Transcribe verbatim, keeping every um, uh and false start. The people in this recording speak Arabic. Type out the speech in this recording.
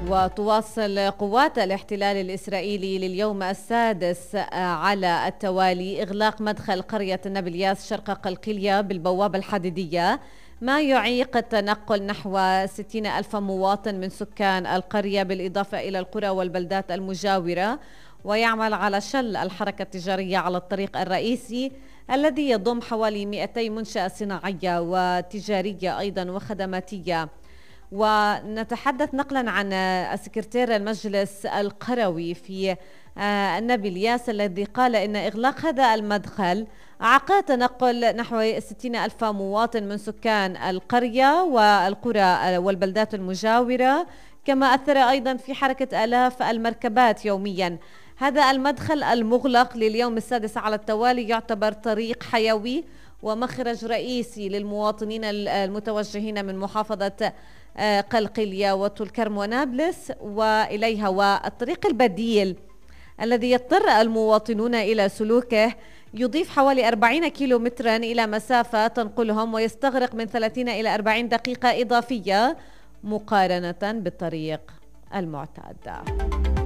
وتواصل قوات الاحتلال الإسرائيلي لليوم السادس على التوالي إغلاق مدخل قرية نابلياس شرق قلقيلية بالبوابة الحديدية، ما يعيق التنقل نحو ستين ألف مواطن من سكان القرية بالإضافة إلى القرى والبلدات المجاورة، ويعمل على شل الحركة التجارية على الطريق الرئيسي الذي يضم حوالي مئتي منشأة صناعية وتجارية أيضا وخدماتية. ونتحدث نقلا عن السكرتير المجلس القروي في نابلياس الذي قال إن إغلاق هذا المدخل أعاق تنقل نحو ستين ألف مواطن من سكان القرية والقرى والبلدات المجاورة، كما أثر أيضا في حركة آلاف المركبات يوميا. هذا المدخل المغلق لليوم السادس على التوالي يعتبر طريق حيوي ومخرج رئيسي للمواطنين المتوجهين من محافظة قلقيلية وطولكرم ونابلس وإليها، والطريق البديل الذي يضطر المواطنون إلى سلوكه يضيف حوالي أربعين كيلو مترا إلى مسافة تنقلهم ويستغرق من ثلاثين إلى أربعين دقيقة إضافية مقارنة بالطريق المعتاد.